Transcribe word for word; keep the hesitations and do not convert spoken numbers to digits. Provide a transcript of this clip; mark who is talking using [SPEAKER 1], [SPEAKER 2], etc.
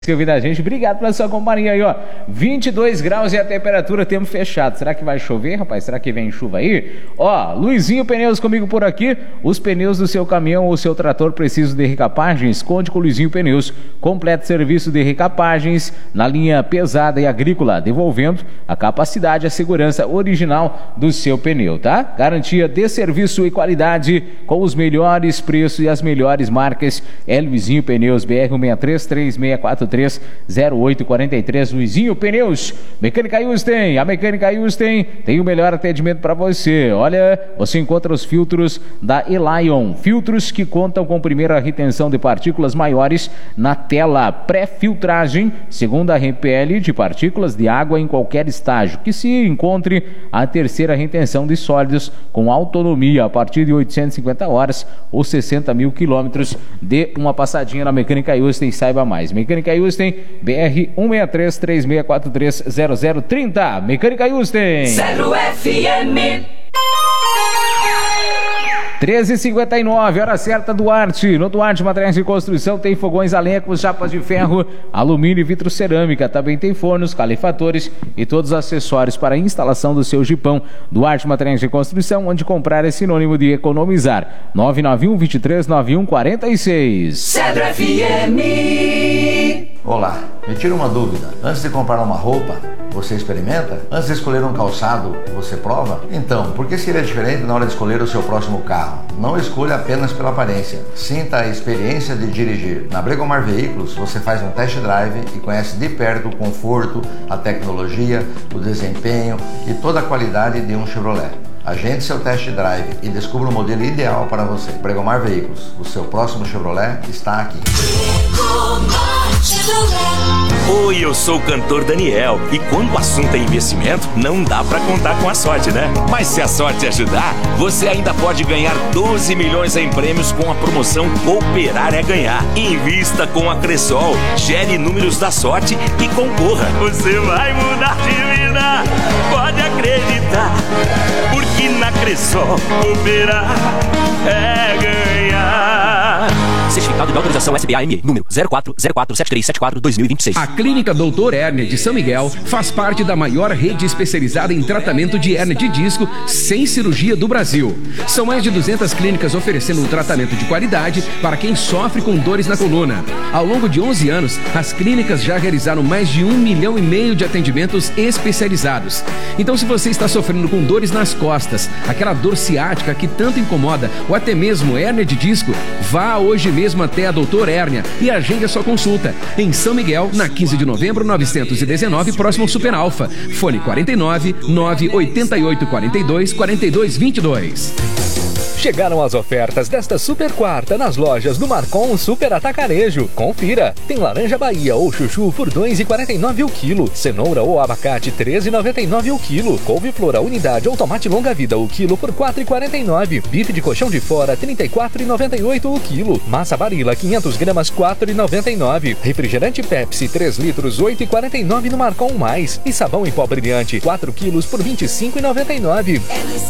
[SPEAKER 1] Que ouviu da gente, obrigado pela sua companhia aí, ó. vinte e dois graus e a temperatura, tempo fechado. Será que vai chover, rapaz? Será que vem chuva aí? Ó, Luizinho Pneus comigo por aqui. Os pneus do seu caminhão ou seu trator precisam de recapagens? Conte com o Luizinho Pneus. Completo serviço de recapagens na linha pesada e agrícola, devolvendo a capacidade e a segurança original do seu pneu, tá? Garantia de serviço e qualidade com os melhores preços e as melhores marcas. É Luizinho Pneus, B R um seis três, três seis quatro três zero oito quatro três, Luizinho Pneus. Mecânica Yusten, a Mecânica Yusten tem o melhor atendimento para você. Olha, você encontra os filtros da Elion, filtros que contam com primeira retenção de partículas maiores na tela, pré-filtragem, segunda repele de partículas de água em qualquer estágio, que se encontre a terceira retenção de sólidos com autonomia a partir de oitocentas e cinquenta horas ou sessenta mil quilômetros. Dê uma passadinha na Mecânica Yusten e saiba mais. Mecânica Yusten, B R um seis três, três seis quatro três zero zero três zero. Mecânica Yusten.
[SPEAKER 2] Zero F M.
[SPEAKER 1] treze e cinquenta e nove, hora certa, Duarte. No Duarte Materiais de Construção tem fogões a lenha com chapas de ferro, alumínio e vitrocerâmica. Também tem fornos, calefatores e todos os acessórios para a instalação do seu jipão. Duarte Materiais de Construção, onde comprar é sinônimo de economizar. nove nove um, dois três nove um quatro seis.
[SPEAKER 2] Cedro F M.
[SPEAKER 3] Olá, me tira uma dúvida. Antes de comprar uma roupa, você experimenta? Antes de escolher um calçado, você prova? Então, por que seria diferente na hora de escolher o seu próximo carro? Não escolha apenas pela aparência. Sinta a experiência de dirigir. Na Bregomar Veículos, você faz um test drive e conhece de perto o conforto, a tecnologia, o desempenho e toda a qualidade de um Chevrolet. Agende seu test drive e descubra o modelo ideal para você. Bregomar Veículos, o seu próximo Chevrolet está aqui.
[SPEAKER 4] Oi, eu sou o cantor Daniel e quando o assunto é investimento, não dá pra contar com a sorte, né? Mas se a sorte ajudar, você ainda pode ganhar doze milhões em prêmios com a promoção Cooperar é Ganhar. Invista com a Cressol, gere números da sorte e concorra. Você vai mudar de vida, pode acreditar, porque na Cressol Cooperar é ganhar.
[SPEAKER 5] Certificado de autorização S B A M E, número zero quatro zero quatro sete três sete quatro dois mil e vinte e seis.
[SPEAKER 6] A Clínica doutor Hérnia de São Miguel faz parte da maior rede especializada em tratamento de hérnia de disco sem cirurgia do Brasil. São mais de duzentas clínicas oferecendo um tratamento de qualidade para quem sofre com dores na coluna. Ao longo de onze anos, as clínicas já realizaram mais de um milhão e meio de atendimentos especializados. Então, se você está sofrendo com dores nas costas, aquela dor ciática que tanto incomoda, ou até mesmo hérnia de disco, vá hoje mesmo mesmo até a doutor Hérnia e agende a sua consulta em São Miguel, na quinze de novembro, novecentos e dezenove, próximo ao Super Alfa. Fone quarenta e nove, nove oito oito quatro dois, quatro dois dois dois.
[SPEAKER 7] Chegaram as ofertas desta super quarta nas lojas do Marcon Super Atacarejo. Confira. Tem laranja Bahia ou chuchu por dois reais e quarenta e nove o quilo. Cenoura ou abacate treze reais e noventa e nove o quilo. Couve-flor a unidade ou tomate longa vida o quilo por quatro reais e quarenta e nove. Bife de colchão de fora trinta e quatro reais e noventa e oito o quilo. Massa Barilla quinhentas gramas quatro reais e noventa e nove. Refrigerante Pepsi três litros oito reais e quarenta e nove no Marcon Mais. E sabão em pó brilhante quatro quilos por vinte e cinco reais e noventa e nove.